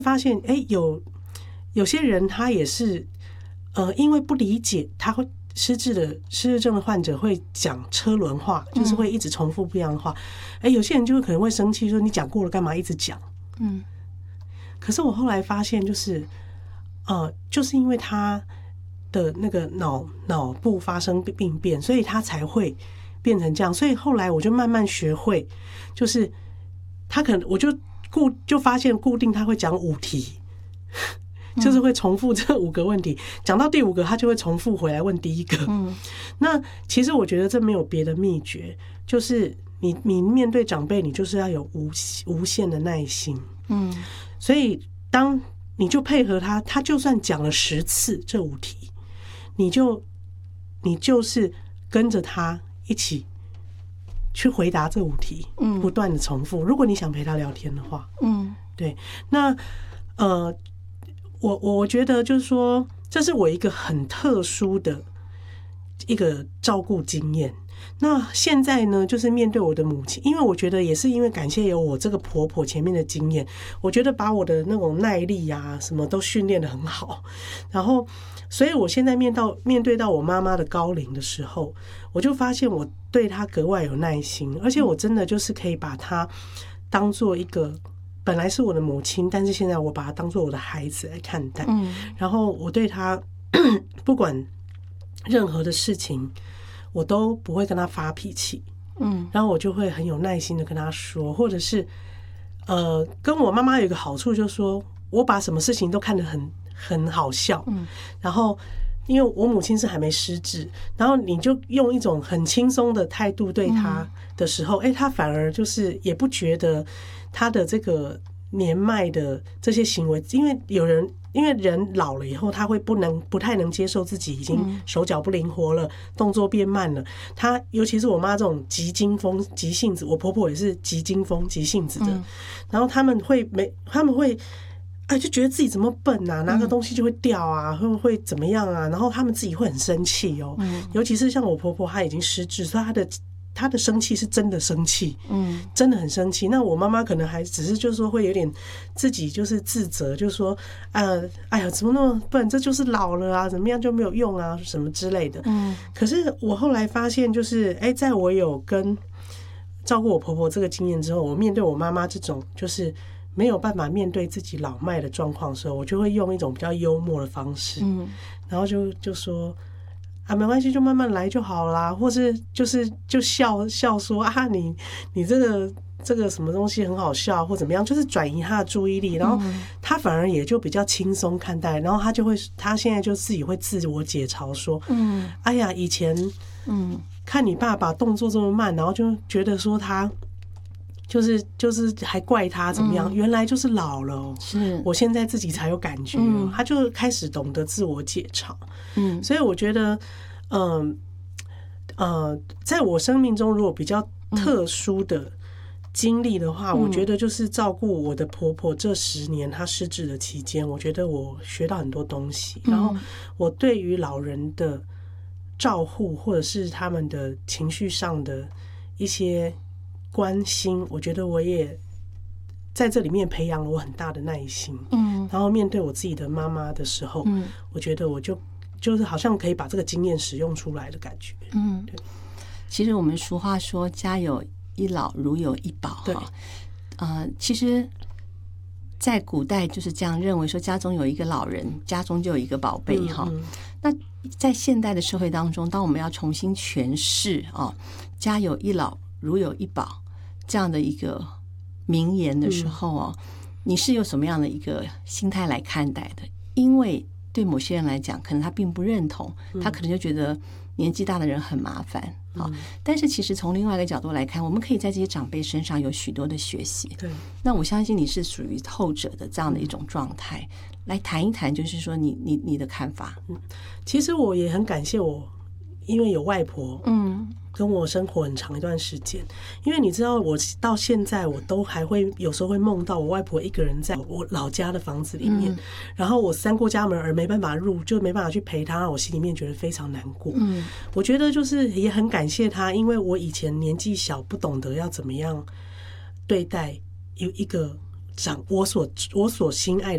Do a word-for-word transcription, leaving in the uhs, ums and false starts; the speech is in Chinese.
发现，哎、欸，有有些人他也是，呃，因为不理解，他会失智的失智症的患者会讲车轮话，就是会一直重复不一样的话。哎、欸，有些人就会可能会生气，说你讲过了，干嘛一直讲？嗯。可是我后来发现，就是，呃，就是因为他的那个脑脑部发生病变，所以他才会变成这样。所以后来我就慢慢学会，就是他可能我就固就发现固定他会讲五题。就是会重复这五个问题，讲到第五个，他就会重复回来问第一个。嗯，那其实我觉得这没有别的秘诀，就是你你面对长辈，你就是要有无无限的耐心。嗯，所以当你就配合他，他就算讲了十次这五题，你就你就是跟着他一起去回答这五题，嗯，不断的重复。如果你想陪他聊天的话，嗯，对，那呃。我我觉得就是说，这是我一个很特殊的一个照顾经验。那现在呢，就是面对我的母亲，因为我觉得也是因为感谢有我这个婆婆前面的经验，我觉得把我的那种耐力啊什么都训练得很好。然后，所以我现在面到面对到我妈妈的高龄的时候，我就发现我对她格外有耐心，而且我真的就是可以把她当做一个。本来是我的母亲，但是现在我把她当作我的孩子来看待。嗯，然后我对她不管任何的事情，我都不会跟她发脾气。嗯，然后我就会很有耐心的跟她说，或者是呃，跟我妈妈有一个好处，就是说我把什么事情都看得很很好笑。嗯，然后因为我母亲是还没失智，然后你就用一种很轻松的态度对她的时候，哎、欸，她反而就是也不觉得。他的这个年迈的这些行为，因为有人，因为人老了以后，他会不能不太能接受自己已经手脚不灵活了，动作变慢了。他尤其是我妈这种急惊风、急性子，我婆婆也是急惊风、急性子的。然后他们会没，他们会。哎，就觉得自己怎么笨啊，拿个东西就会掉啊，会会怎么样啊？然后他们自己会很生气哦。尤其是像我婆婆，她已经失智，所以她的。他的生气是真的生气，嗯，真的很生气。那我妈妈可能还只是就是说会有点自己就是自责，就是说，呃，哎呀，怎么那么笨？这就是老了啊，怎么样就没有用啊，什么之类的。嗯，可是我后来发现，就是哎，在我有跟照顾我婆婆这个经验之后，我面对我妈妈这种就是没有办法面对自己老迈的状况的时候，我就会用一种比较幽默的方式，嗯，然后就就说。啊，没关系，就慢慢来就好啦，或是就是就笑笑说啊，你你这个这个什么东西很好笑，或怎么样，就是转移他的注意力，然后他反而也就比较轻松看待，然后他就会，他现在就自己会自我解嘲说，嗯，哎呀，以前嗯看你爸爸动作这么慢，然后就觉得说他。就是就是还怪他怎么样？原来就是老了、喔，是我现在自己才有感觉、喔嗯，他就开始懂得自我解嘲。嗯，所以我觉得，嗯 呃, 呃，在我生命中，如果比较特殊的经历的话、嗯，我觉得就是照顾我的婆婆这十年她失智的期间，我觉得我学到很多东西。然后我对于老人的照护，或者是他们的情绪上的一些。关心，我觉得我也在这里面培养了我很大的耐心。嗯，然后面对我自己的妈妈的时候，嗯，我觉得我就就是好像可以把这个经验使用出来的感觉。嗯，对。 其实我们俗话说“家有一老，如有一宝”哈。呃，其实，在古代就是这样认为，说家中有一个老人，家中就有一个宝贝哈、嗯嗯。那在现代的社会当中，当我们要重新诠释啊“家有一老，如有一宝”这样的一个名言的时候哦，你是有什么样的一个心态来看待的？因为对某些人来讲，可能他并不认同，他可能就觉得年纪大的人很麻烦啊、嗯。但是其实从另外一个角度来看，我们可以在这些长辈身上有许多的学习。对，那我相信你是属于后者的这样的一种状态，来谈一谈，就是说你你你的看法。 嗯，其实我也很感谢我，因为有外婆，嗯。跟我生活很长一段时间，因为你知道，我到现在我都还会有时候会梦到我外婆一个人在我老家的房子里面，嗯、然后我三过家门而没办法入，就没办法去陪她，让我心里面觉得非常难过。嗯，我觉得就是也很感谢她，因为我以前年纪小，不懂得要怎么样对待有一个长我所我所心爱的。